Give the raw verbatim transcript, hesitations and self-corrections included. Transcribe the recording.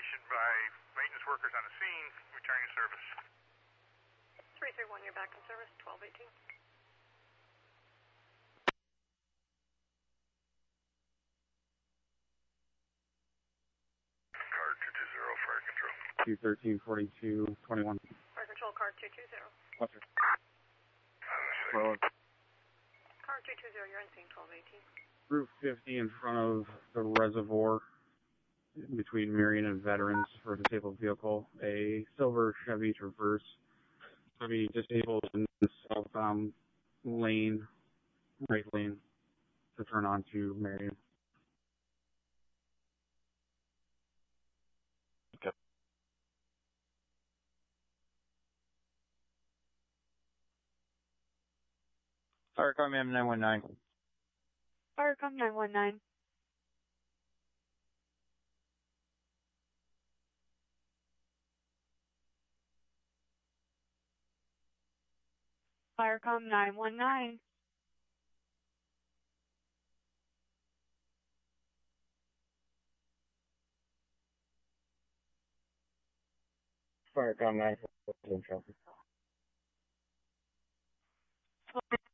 identification by maintenance workers on the scene, returning to service. three three one, you're back in service, twelve eighteen. Car two two zero, fire control. two thirteen forty-two twenty-one. Fire control, car two two zero. Roger. Well, Car two two zero, you're on scene, twelve eighteen. Route fifty in front of the reservoir between Marion and Veterans for a disabled vehicle. A silver Chevy Traverse. Chevy disabled in the southbound lane, right lane, to turn onto Marion. Okay. Firecom M nine one nine. Firecom nine one nine. Firecom nine one nine. Firecom nine one nine.